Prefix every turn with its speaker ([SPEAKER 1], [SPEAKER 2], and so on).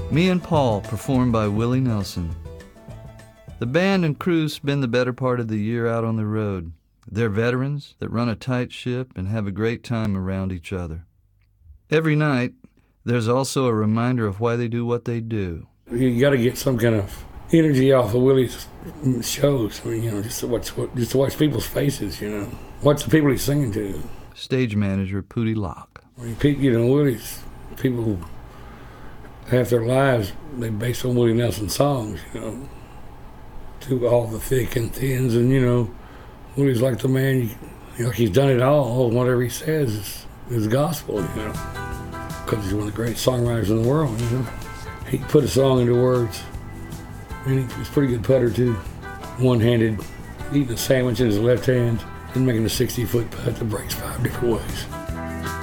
[SPEAKER 1] Me and Paul, performed by Willie Nelson. The band and crew spend the better part of the year out on the road. They're veterans that run a tight ship and have a great time around each other. Every night, there's also a reminder of why they do what they do.
[SPEAKER 2] You got to get some kind of energy off of Willie's shows. I mean, just to watch people's faces, Watch the people he's singing to.
[SPEAKER 1] Stage manager Pootie Locke.
[SPEAKER 2] I mean, Willie's people who half their lives they base on Willie Nelson songs, to all the thick and thins, and Willie's like the man, like he's done it all. Whatever he says is gospel, because he's one of the great songwriters in the world. He put a song into words, and he's a pretty good putter too. One-handed, eating a sandwich in his left hand and making a 60-foot putt that breaks 5 different ways.